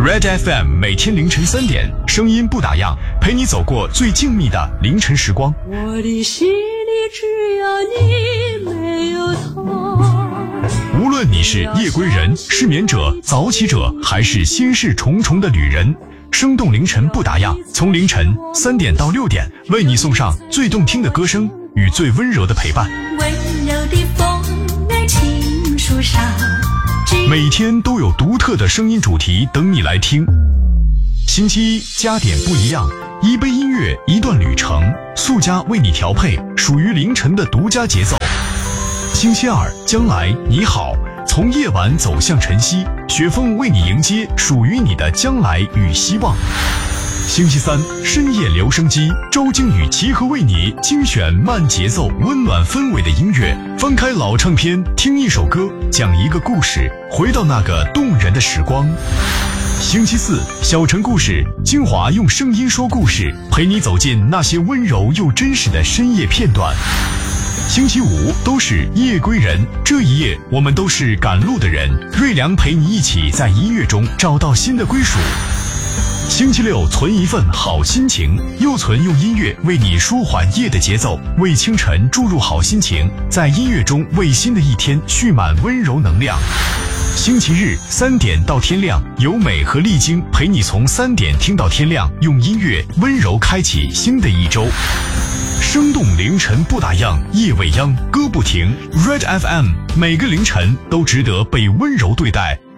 Red FM 每天凌晨3点，声音不打烊，陪你走过最静谧的凌晨时光。 我的心里只有你，没有他。 无论你是夜归人、失眠者、早起者，还是心事重重的旅人，生动凌晨不打烊，从凌晨3点到6点，为你送上最动听的歌声与最温柔的陪伴。 温柔的风在青树上， 每天都有独特的声音主题等你来听。星期一加点不一样，一杯音乐，一段旅程，速加为你调配属于凌晨的独家节奏。星期二将来你好，从夜晚走向晨曦，雪峰为你迎接属于你的将来与希望。星期三深夜留声机，周静宇齐和为你精选慢节奏温暖氛围的音乐，翻开老唱片，听一首歌，讲一个故事，回到那个动人的时光。星期四小城故事，精华用声音说故事，陪你走进那些温柔又真实的深夜片段。星期五都是夜归人，这一夜我们都是赶路的人，瑞良陪你一起在音乐中找到新的归属。星期六存一份好心情，又存用音乐为你舒缓夜的节奏，为清晨注入好心情，在音乐中为新的一天蓄满温柔能量。星期日3点到天亮，由美和丽晶陪你从3点听到天亮，用音乐温柔开启新的一周。生动凌晨不打烊，夜未央歌不停。 Red FM 每个凌晨都值得被温柔对待，